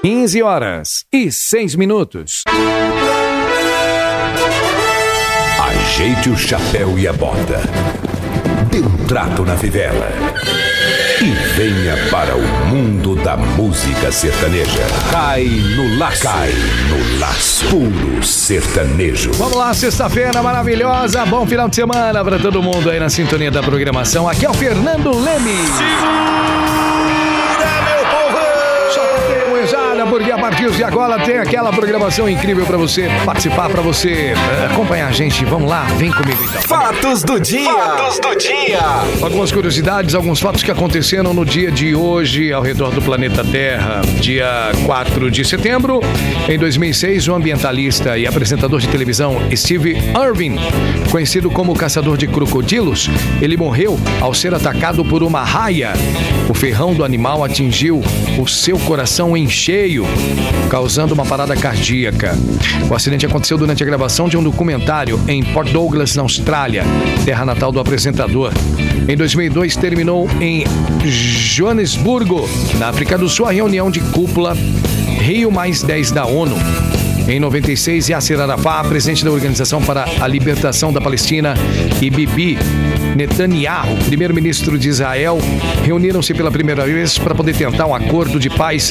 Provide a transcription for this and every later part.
15h06. Ajeite o chapéu e a bota. Dê um trato na fivela. E venha para o mundo da música sertaneja. Cai no laço. Cai no laço. Puro sertanejo. Vamos lá, sexta-feira maravilhosa. Bom final de semana para todo mundo aí na sintonia da programação. Aqui é o Fernando Leme. Porque a partir de agora tem aquela programação incrível para você participar, para você acompanhar a gente. Vamos lá, vem comigo então. Fatos do dia. Fatos do dia. Algumas curiosidades, alguns fatos que aconteceram no dia de hoje ao redor do planeta Terra. Dia 4 de setembro, em 2006, o ambientalista e apresentador de televisão Steve Irwin, conhecido como caçador de crocodilos, ele morreu ao ser atacado por uma raia. O ferrão do animal atingiu o seu coração em cheio, causando uma parada cardíaca. O acidente aconteceu durante a gravação de um documentário em Port Douglas, na Austrália, terra natal do apresentador. Em 2002, terminou em Joanesburgo, na África do Sul, a reunião de cúpula Rio+10 da ONU. Em 96, Yasser Arafat, presidente da Organização para a Libertação da Palestina, e Bibi Netanyahu, primeiro-ministro de Israel, reuniram-se pela primeira vez para poder tentar um acordo de paz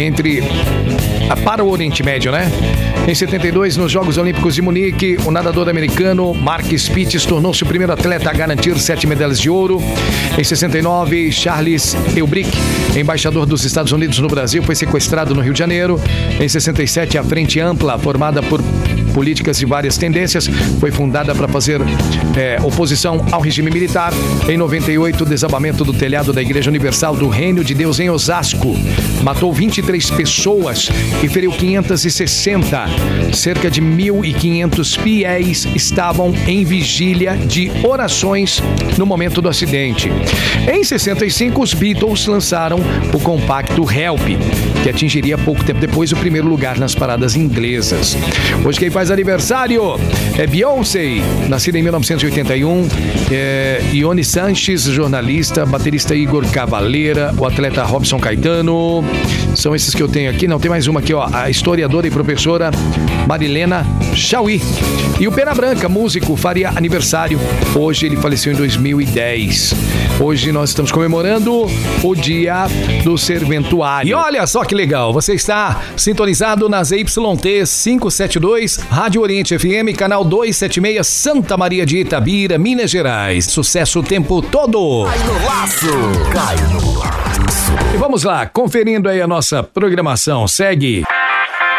para o Oriente Médio, né? Em 72, nos Jogos Olímpicos de Munique, o nadador americano Mark Spitz tornou-se o primeiro atleta a garantir 7 medalhas de ouro. Em 69, Charles Eubrick, embaixador dos Estados Unidos no Brasil, foi sequestrado no Rio de Janeiro. Em 67, a Frente Ampla, formada por políticas de várias tendências, foi fundada para fazer oposição ao regime militar. Em 98, o desabamento do telhado da Igreja Universal do Reino de Deus em Osasco matou 23 pessoas e feriu 560. Cerca de 1.500 fiéis estavam em vigília de orações no momento do acidente. Em 65, os Beatles lançaram o compacto Help, que atingiria pouco tempo depois o primeiro lugar nas paradas inglesas. Hoje quem faz aniversário é Beyoncé, nascida em 1981, Ione Sanches, jornalista, baterista Igor Cavaleira, o atleta Robson Caetano. São esses que eu tenho aqui. Não, tem mais uma aqui, ó, a historiadora e professora Marilena Chauí. E o Pena Branca, músico, faria aniversário. Hoje ele faleceu em 2010. Hoje nós estamos comemorando o Dia do Serventuário. E olha só que legal, você está sintonizado na ZYT 572, Rádio Oriente FM, canal 276, Santa Maria de Itabira, Minas Gerais. Sucesso o tempo todo. Cai no laço. Cai no laço. E vamos lá, conferindo aí a nossa programação. Segue.